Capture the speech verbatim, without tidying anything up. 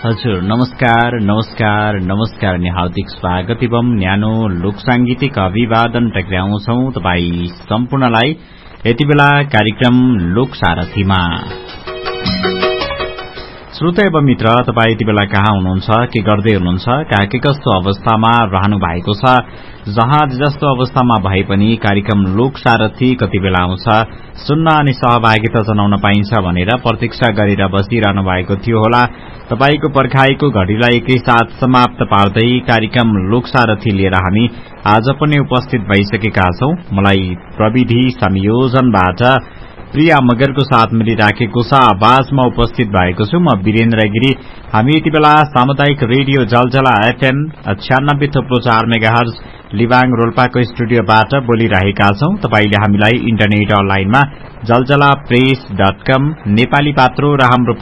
हजुर नमस्कार नमस्कार नमस्कार अनि हार्दिक स्वागत एवं न्यानो लोकसांगीतिक अभिवादन टक्राउँछौ तपाई सम्पूर्णलाई यति बेला कार्यक्रम लोकसारथीमा। श्रोता एवं मित्र, तपाई यति बेला कहाँ हुनुहुन्छ, के गर्दै हुनुहुन्छ, कहाँ के कस्तो अवस्थामा रहनु भएको छ, जहाँ जस्तो अवस्थामा भए पनि कार्यक्रम लोकसारथी कति बेला आउँछ सुन्न अनि सहभागिता जनाउन पाइन्छ भनेर प्रतीक्षा गरेर बसिरहनु भएको थियो होला। तपाईको पर्खाइको घड़ीलाई एकैसाथ समाप्त पार्दै कार्यक्रम लोकसारथी लिएर हामी आज पनि उपस्थित भइसकेका छौं। मलाई प्रविधि संयोजनबाट प्रिया मगरको साथ मिलिराखेको छ। आवाजमा उपस्थित भएको छु म वीरेन्द्र गिरी। हामी यति बेला सामुदायिक रेडियो जलजला एफएम छियानब्बे थुप्रो चार मेगाहर्ज लिबाङ रोल्पाको स्टुडियोबाट बोलिरहेका छौं। तपाईले हामीलाई इन्टरनेट अनलाइनमा जलजला प्रेस डट कम नेपाली पात्रो र हाम्रो